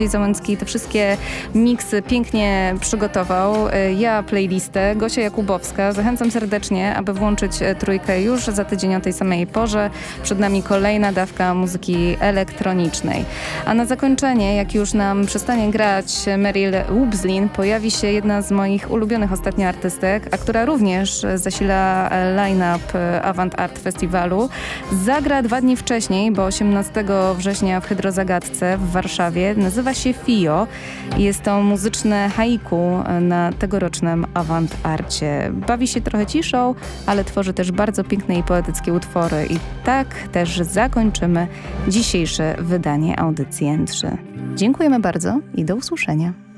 Załęcki te wszystkie miksy pięknie przygotował. Ja playlistę, Gosia Jakubowska. Zachęcam serdecznie, aby włączyć trójkę już za tydzień o tej samej porze. Przed nami kolejna dawka muzyki elektronicznej. A na zakończenie, jak już nam przestanie grać Meryl Łubzlin, pojawi się jedna z moich ulubionych ostatnio artystek, a która również zasila line-up Avant Art Festiwalu. Zagra 2 dni wcześniej, bo 18 września w Hydrozagadce w Warszawie. Nazywa się Fio. Jest to muzyczne haiku na tegorocznym Avant Arcie. Bawi się trochę ciszą, ale tworzy też bardzo piękne i poetyckie utwory. I tak też zakończymy dzisiejsze wydanie audycji N3. Dziękujemy bardzo i do usłyszenia.